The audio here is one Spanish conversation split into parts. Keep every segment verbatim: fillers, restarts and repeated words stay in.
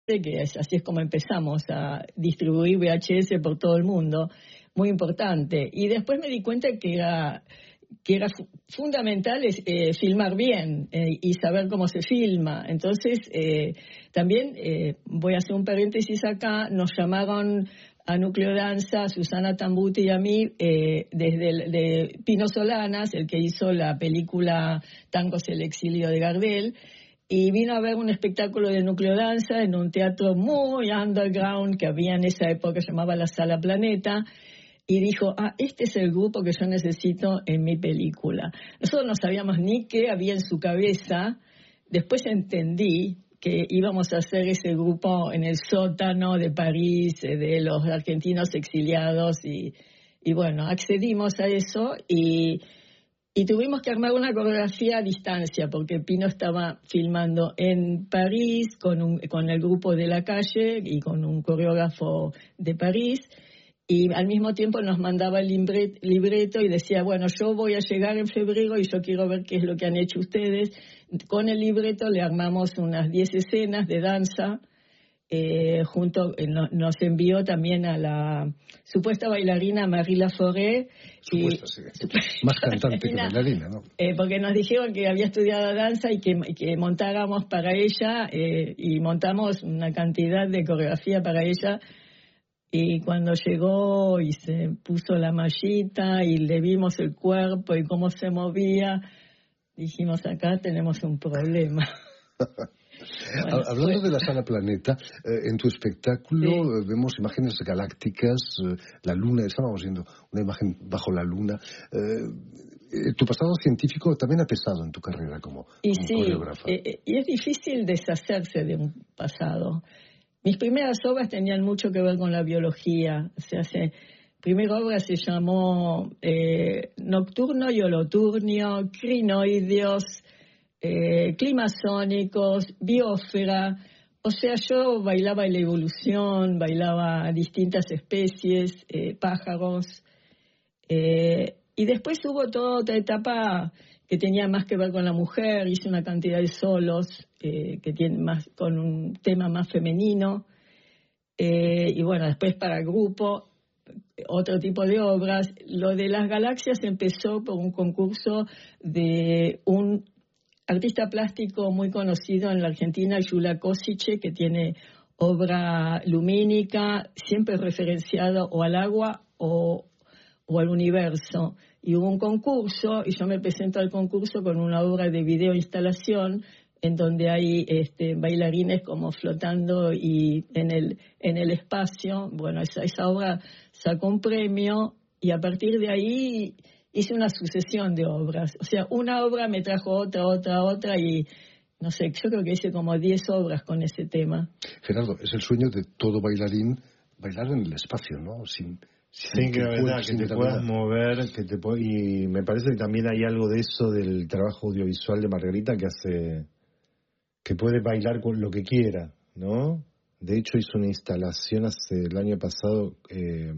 que es, así es como empezamos a distribuir V H S por todo el mundo, muy importante. Y después me di cuenta que era, que era fu- fundamental es, eh, filmar bien eh, y saber cómo se filma. Entonces, eh, también eh, voy a hacer un paréntesis acá, nos llamaron a Núcleo Danza, Susana Tambuti y a mí, eh, desde el, de Pino Solanas, el que hizo la película Tangos el exilio de Gardel, y vino a ver un espectáculo de Núcleo Danza en un teatro muy underground que había en esa época, se llamaba la Sala Planeta, y dijo, ah, este es el grupo que yo necesito en mi película. Nosotros no sabíamos ni qué había en su cabeza, después entendí que íbamos a hacer ese grupo en el sótano de París, eh, de los argentinos exiliados, y, y bueno, accedimos a eso y, y tuvimos que armar una coreografía a distancia, porque Pino estaba filmando en París con, un, con el grupo de la calle y con un coreógrafo de París, y al mismo tiempo nos mandaba el libret, libreto y decía, bueno, yo voy a llegar en febrero y yo quiero ver qué es lo que han hecho ustedes. Con el libreto le armamos unas diez escenas de danza, eh, junto, eh, no, nos envió también a la supuesta bailarina Marie Laforêt. Supuesta, sí. Más cantante que bailarina, ¿no? Eh, porque nos dijeron que había estudiado danza y que, que montáramos para ella, eh, y montamos una cantidad de coreografía para ella. Y cuando llegó y se puso la mallita y le vimos el cuerpo y cómo se movía, dijimos, acá tenemos un problema. Bueno, hablando fue... de la Sala Planeta, eh, en tu espectáculo sí. eh, vemos imágenes galácticas, eh, la luna, estábamos viendo una imagen bajo la luna. Eh, tu pasado científico también ha pesado en tu carrera como, y como sí, coreógrafa. Eh, y es difícil deshacerse de un pasado. Mis primeras obras tenían mucho que ver con la biología. O sea, se, primera obra se llamó eh, Nocturno y Holoturnio, Crinoideos, eh, Climasónicos, Biosfera. O sea, yo bailaba la evolución, bailaba distintas especies, eh, pájaros. Eh, y después hubo toda otra etapa que tenía más que ver con la mujer, hice una cantidad de solos eh, que tienen más con un tema más femenino, eh, y bueno, después para grupo, otro tipo de obras. Lo de las galaxias empezó por un concurso de un artista plástico muy conocido en la Argentina, Yula Kosice, que tiene obra lumínica, siempre referenciado o al agua o, o al universo. Y hubo un concurso y yo me presento al concurso con una obra de video instalación en donde hay este, bailarines como flotando y en el en el espacio. Bueno, esa, esa obra sacó un premio y a partir de ahí hice una sucesión de obras. O sea, una obra me trajo otra, otra, otra y no sé, yo creo que hice como diez obras con ese tema. Gerardo, es el sueño de todo bailarín bailar en el espacio, ¿no? Sin... Sin que, verdad, que te puedas mover, que te po- y me parece que también hay algo de eso del trabajo audiovisual de Margarita que hace que puede bailar con lo que quiera, ¿no? De hecho hizo una instalación hace el año pasado eh,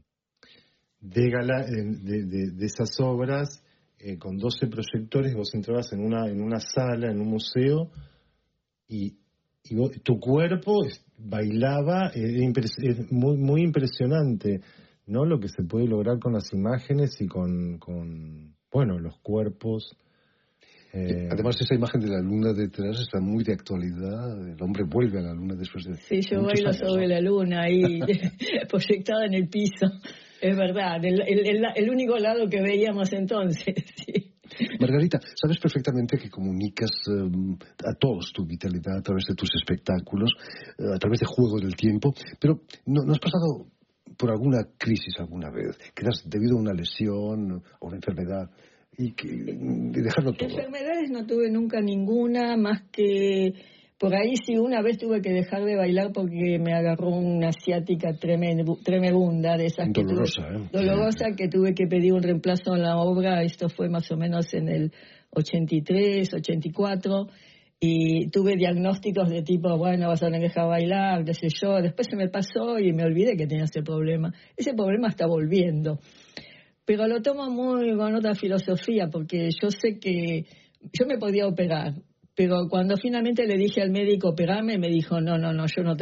de, gala, de, de, de esas obras eh, con doce proyectores. Vos entrabas en una en una sala, en un museo y, y vos, tu cuerpo bailaba, eh, impres- es muy muy impresionante, ¿no? Lo que se puede lograr con las imágenes y con, con bueno, los cuerpos. Eh... Además, esa imagen de la luna detrás está muy de actualidad. El hombre vuelve a la luna después de. Sí, yo bailo años, sobre ¿no? la luna ahí, proyectada en el piso. Es verdad, el, el, el, el único lado que veíamos entonces. Sí. Margarita, sabes perfectamente que comunicas um, a todos tu vitalidad a través de tus espectáculos, uh, a través de Juego del Tiempo, pero ¿no, no has pasado por alguna crisis alguna vez, quedas debido a una lesión o una enfermedad y, que, y dejarlo todo? Enfermedades no tuve nunca ninguna, más que por ahí sí una vez tuve que dejar de bailar porque me agarró una ciática tremenda, tremenda de esas dolorosa, que tuve, ¿eh? dolorosa que tuve que pedir un reemplazo en la obra. Esto fue más o menos en el ochenta y tres, ochenta y cuatro. Y tuve diagnósticos de tipo, bueno, vas a tener que dejar bailar, qué sé yo. Después se me pasó y me olvidé que tenía ese problema. Ese problema está volviendo. Pero lo tomo muy con otra filosofía, porque yo sé que yo me podía operar, pero cuando finalmente le dije al médico, operame, me dijo, no, no, no, yo no te